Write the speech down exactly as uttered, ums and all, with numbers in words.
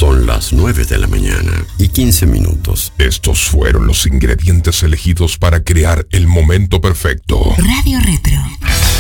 Son las nueve de la mañana y quince minutos. Estos fueron los ingredientes elegidos para crear el momento perfecto. Radio Retro.